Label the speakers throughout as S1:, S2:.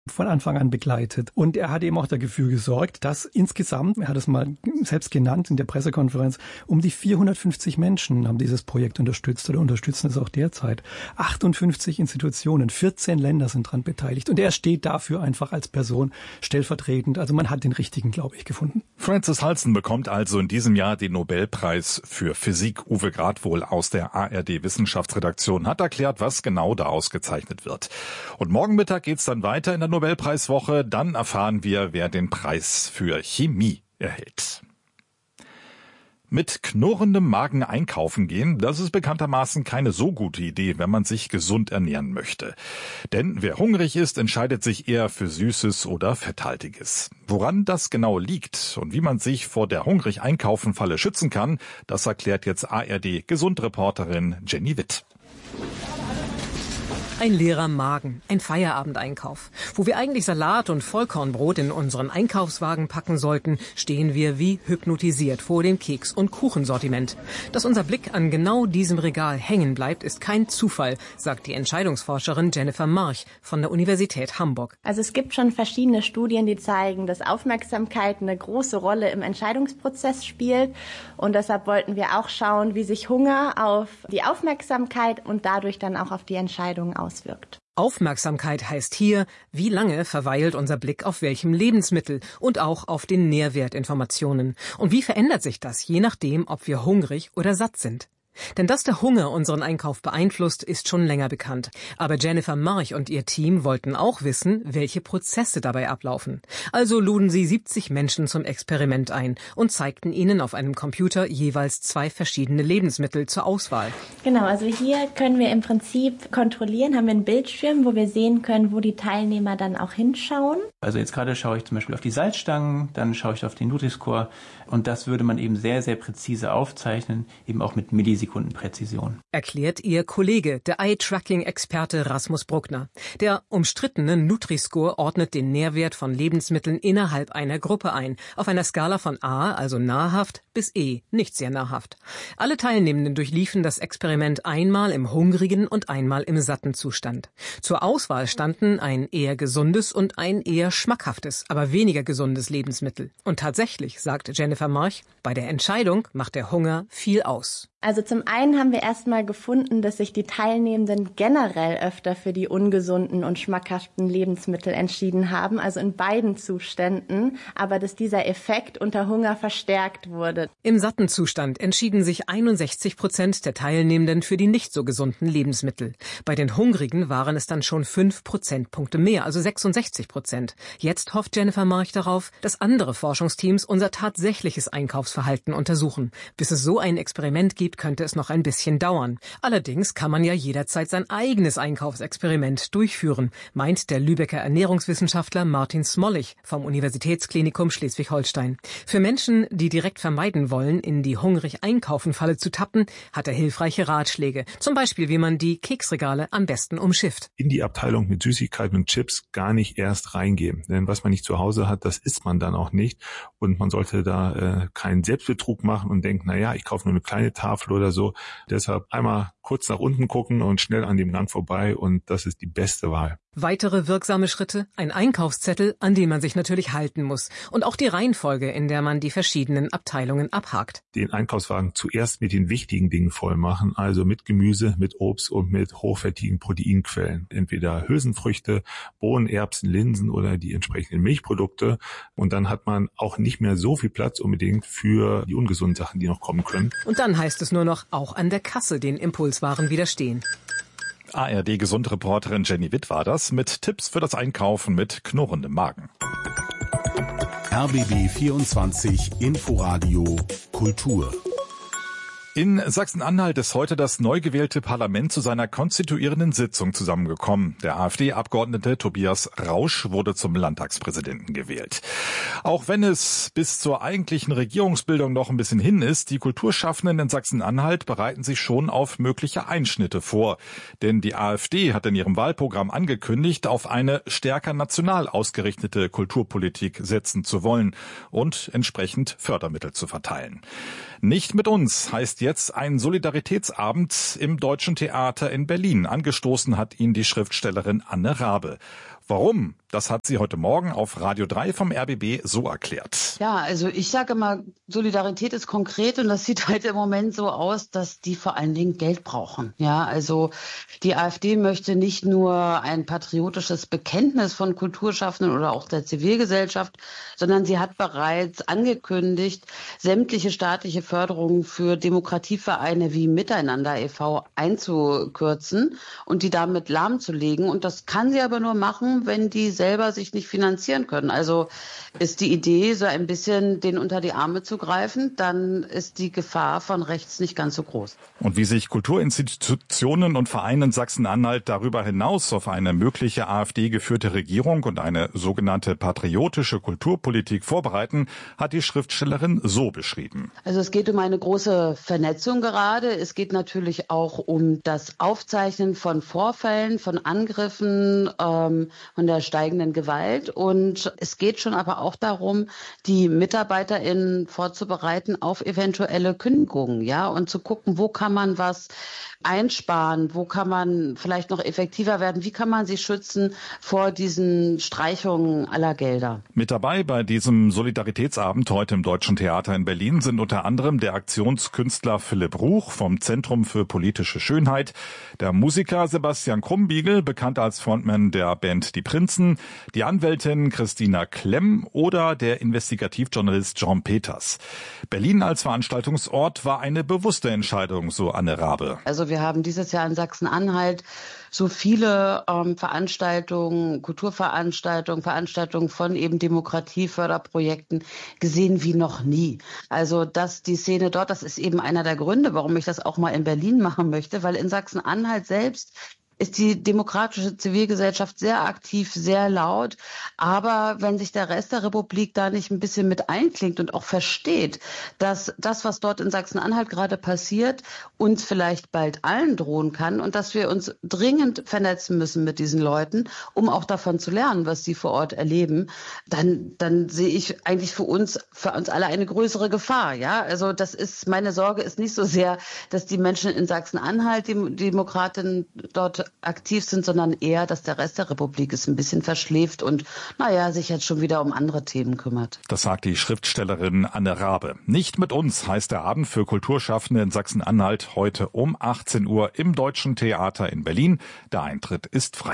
S1: von Anfang an begleitet. Und er hat eben auch dafür gesorgt, dass insgesamt, er hat es mal selbst genannt in der Pressekonferenz, um die 450 Menschen haben dieses Projekt unterstützt oder unterstützen es auch derzeit. 58 Institutionen, 14 Länder sind daran beteiligt. Und er steht dafür einfach als Person stellvertretend. Also man hat den richtigen, glaube ich, gefunden.
S2: Francis Halsen bekommt also in diesem Jahr den Nobelpreis für Physik. Uwe Gradwohl aus der ARD-Wissenschaftsredaktion hat erklärt, was genau da ausgezeichnet wird. Und morgen Mittag geht's dann weiter in der Nobelpreiswoche. Dann erfahren wir, wer den Preis für Chemie erhält. Mit knurrendem Magen einkaufen gehen, das ist bekanntermaßen keine so gute Idee, wenn man sich gesund ernähren möchte. Denn wer hungrig ist, entscheidet sich eher für Süßes oder Fetthaltiges. Woran das genau liegt und wie man sich vor der Hungrig-Einkaufen-Falle schützen kann, das erklärt jetzt ARD-Gesundreporterin Jenny Witt.
S3: Ein leerer Magen, ein Feierabendeinkauf. Wo wir eigentlich Salat und Vollkornbrot in unseren Einkaufswagen packen sollten, stehen wir wie hypnotisiert vor dem Keks- und Kuchensortiment. Dass unser Blick an genau diesem Regal hängen bleibt, ist kein Zufall, sagt die Entscheidungsforscherin Jennifer March von der Universität Hamburg.
S4: Also es gibt schon verschiedene Studien, die zeigen, dass Aufmerksamkeit eine große Rolle im Entscheidungsprozess spielt. Und deshalb wollten wir auch schauen, wie sich Hunger auf die Aufmerksamkeit und dadurch dann auch auf die Entscheidung auswirkt.
S3: Aufmerksamkeit heißt hier, wie lange verweilt unser Blick auf welchem Lebensmittel und auch auf den Nährwertinformationen. Und wie verändert sich das, je nachdem, ob wir hungrig oder satt sind? Denn dass der Hunger unseren Einkauf beeinflusst, ist schon länger bekannt. Aber Jennifer March und ihr Team wollten auch wissen, welche Prozesse dabei ablaufen. Also luden sie 70 Menschen zum Experiment ein und zeigten ihnen auf einem Computer jeweils 2 verschiedene Lebensmittel zur Auswahl.
S4: Genau, also hier können wir im Prinzip kontrollieren, haben wir einen Bildschirm, wo wir sehen können, wo die Teilnehmer dann auch hinschauen.
S5: Also jetzt gerade schaue ich zum Beispiel auf die Salzstangen, dann schaue ich auf den Nutri-Score und das würde man eben sehr, sehr präzise aufzeichnen, eben auch mit Millisekundenpräzision.
S3: Erklärt ihr Kollege, der Eye-Tracking-Experte Rasmus Bruckner. Der umstrittene Nutri-Score ordnet den Nährwert von Lebensmitteln innerhalb einer Gruppe ein, auf einer Skala von A, also nahrhaft, bis E, nicht sehr nahrhaft. Alle Teilnehmenden durchliefen das Experiment einmal im hungrigen und einmal im satten Zustand. Zur Auswahl standen ein eher gesundes und ein eher schmackhaftes, aber weniger gesundes Lebensmittel. Und tatsächlich, sagt Jennifer March, bei der Entscheidung macht der Hunger viel aus.
S4: Also zum einen haben wir erstmal gefunden, dass sich die Teilnehmenden generell öfter für die ungesunden und schmackhaften Lebensmittel entschieden haben, also in beiden Zuständen, aber dass dieser Effekt unter Hunger verstärkt wurde.
S3: Im satten Zustand entschieden sich 61% der Teilnehmenden für die nicht so gesunden Lebensmittel. Bei den Hungrigen waren es dann schon 5 Prozentpunkte mehr, also 66%. Jetzt hofft Jennifer March darauf, dass andere Forschungsteams unser tatsächliches Einkaufsverhalten untersuchen. Bis es so ein Experiment gibt, könnte es noch ein bisschen dauern. Allerdings kann man ja jederzeit sein eigenes Einkaufsexperiment durchführen, meint der Lübecker Ernährungswissenschaftler Martin Smollig vom Universitätsklinikum Schleswig-Holstein. Für Menschen, die direkt vermeiden wollen, in die Hungrig-Einkaufen-Falle zu tappen, hat er hilfreiche Ratschläge. Zum Beispiel, wie man die Keksregale am besten umschifft.
S6: In die Abteilung mit Süßigkeiten und Chips gar nicht erst reingehen. Denn was man nicht zu Hause hat, das isst man dann auch nicht. Und man sollte da keinen Selbstbetrug machen und denken, naja, ich kaufe nur eine kleine Tafel oder so. Deshalb einmal kurz nach unten gucken und schnell an dem Gang vorbei und das ist die beste Wahl.
S3: Weitere wirksame Schritte, ein Einkaufszettel, an den man sich natürlich halten muss und auch die Reihenfolge, in der man die verschiedenen Abteilungen abhakt.
S6: Den Einkaufswagen zuerst mit den wichtigen Dingen voll machen, also mit Gemüse, mit Obst und mit hochwertigen Proteinquellen. Entweder Hülsenfrüchte, Bohnen, Erbsen, Linsen oder die entsprechenden Milchprodukte. Und dann hat man auch nicht mehr so viel Platz unbedingt für die ungesunden Sachen, die noch kommen können.
S3: Und dann heißt es nur noch, auch an der Kasse den Impulswaren widerstehen.
S2: ARD-Gesundreporterin Jenny Witt war das mit Tipps für das Einkaufen mit knurrendem Magen.
S7: RBB 24 Inforadio Kultur.
S2: In Sachsen-Anhalt ist heute das neu gewählte Parlament zu seiner konstituierenden Sitzung zusammengekommen. Der AfD-Abgeordnete Tobias Rausch wurde zum Landtagspräsidenten gewählt. Auch wenn es bis zur eigentlichen Regierungsbildung noch ein bisschen hin ist, die Kulturschaffenden in Sachsen-Anhalt bereiten sich schon auf mögliche Einschnitte vor. Denn die AfD hat in ihrem Wahlprogramm angekündigt, auf eine stärker national ausgerichtete Kulturpolitik setzen zu wollen und entsprechend Fördermittel zu verteilen. Nicht mit uns heißt jetzt ein Solidaritätsabend im Deutschen Theater in Berlin. Angestoßen hat ihn die Schriftstellerin Anne Rabe. Warum? Das hat sie heute Morgen auf Radio 3 vom RBB so erklärt.
S8: Ja, also ich sage immer, Solidarität ist konkret und das sieht halt im Moment so aus, dass die vor allen Dingen Geld brauchen. Ja, also die AfD möchte nicht nur ein patriotisches Bekenntnis von Kulturschaffenden oder auch der Zivilgesellschaft, sondern sie hat bereits angekündigt, sämtliche staatliche Förderungen für Demokratievereine wie Miteinander e.V. einzukürzen und die damit lahmzulegen. Und das kann sie aber nur machen, wenn die selber sich nicht finanzieren können. Also ist die Idee, so ein bisschen denen unter die Arme zu greifen, dann ist die Gefahr von rechts nicht ganz so groß.
S2: Und wie sich Kulturinstitutionen und Vereine in Sachsen-Anhalt darüber hinaus auf eine mögliche AfD-geführte Regierung und eine sogenannte patriotische Kulturpolitik vorbereiten, hat die Schriftstellerin so beschrieben.
S8: Also es geht um eine große Vernetzung gerade. Es geht natürlich auch um das Aufzeichnen von Vorfällen, von Angriffen, von der steigenden Gewalt. Und es geht schon aber auch darum, die MitarbeiterInnen vorzubereiten auf eventuelle Kündigungen, ja, und zu gucken, wo kann man was einsparen, wo kann man vielleicht noch effektiver werden, wie kann man sich schützen vor diesen Streichungen aller Gelder.
S2: Mit dabei bei diesem Solidaritätsabend heute im Deutschen Theater in Berlin sind unter anderem der Aktionskünstler Philipp Ruch vom Zentrum für politische Schönheit, der Musiker Sebastian Krumbiegel, bekannt als Frontman der Band Die Prinzen, die Anwältin Christina Klemm oder der Investigativjournalist John Peters. Berlin als Veranstaltungsort war eine bewusste Entscheidung, so Anne Rabe.
S8: Also wir haben dieses Jahr in Sachsen-Anhalt so viele Veranstaltungen, Kulturveranstaltungen, Veranstaltungen von eben Demokratieförderprojekten gesehen wie noch nie. Also dass die Szene dort, das ist eben einer der Gründe, warum ich das auch mal in Berlin machen möchte, weil in Sachsen-Anhalt selbst ist die demokratische Zivilgesellschaft sehr aktiv, sehr laut. Aber wenn sich der Rest der Republik da nicht ein bisschen mit einklingt und auch versteht, dass das, was dort in Sachsen-Anhalt gerade passiert, uns vielleicht bald allen drohen kann und dass wir uns dringend vernetzen müssen mit diesen Leuten, um auch davon zu lernen, was sie vor Ort erleben, dann sehe ich eigentlich für uns alle eine größere Gefahr. Ja, also meine Sorge ist nicht so sehr, dass die Menschen in Sachsen-Anhalt, die Demokratinnen dort aktiv sind, sondern eher, dass der Rest der Republik es ein bisschen verschläft und, sich jetzt schon wieder um andere Themen kümmert.
S2: Das sagt die Schriftstellerin Anne Rabe. Nicht mit uns heißt der Abend für Kulturschaffende in Sachsen-Anhalt heute um 18 Uhr im Deutschen Theater in Berlin. Der Eintritt ist frei.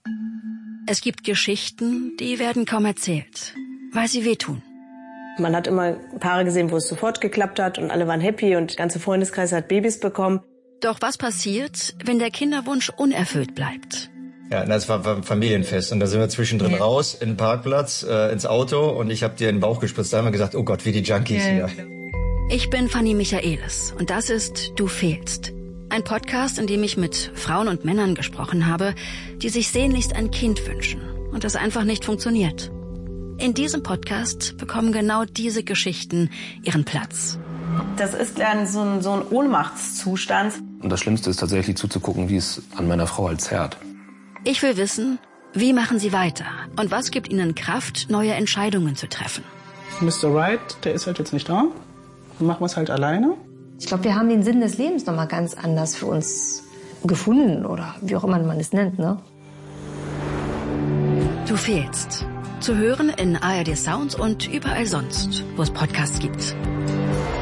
S9: Es gibt Geschichten, die werden kaum erzählt, weil sie wehtun.
S10: Man hat immer Paare gesehen, wo es sofort geklappt hat und alle waren happy und der ganze Freundeskreis hat Babys bekommen.
S9: Doch was passiert, wenn der Kinderwunsch unerfüllt bleibt?
S11: Ja, das war ein Familienfest und da sind wir zwischendrin raus in den Parkplatz, ins Auto und ich habe dir in den Bauch gespritzt. Da haben wir gesagt, oh Gott, wie die Junkies hier.
S9: Ich bin Fanny Michaelis und das ist Du fehlst. Ein Podcast, in dem ich mit Frauen und Männern gesprochen habe, die sich sehnlichst ein Kind wünschen und das einfach nicht funktioniert. In diesem Podcast bekommen genau diese Geschichten ihren Platz.
S10: Das ist dann so ein Ohnmachtszustand.
S12: Und das Schlimmste ist tatsächlich zuzugucken, wie es an meiner Frau halt zerrt.
S9: Ich will wissen, wie machen sie weiter und was gibt ihnen Kraft, neue Entscheidungen zu treffen.
S13: Mr. Right, der ist halt jetzt nicht da. Dann machen wir es halt alleine.
S14: Ich glaube, wir haben den Sinn des Lebens nochmal ganz anders für uns gefunden oder wie auch immer man es nennt, ne?
S9: Du fehlst. Zu hören in ARD Sounds und überall sonst, wo es Podcasts gibt.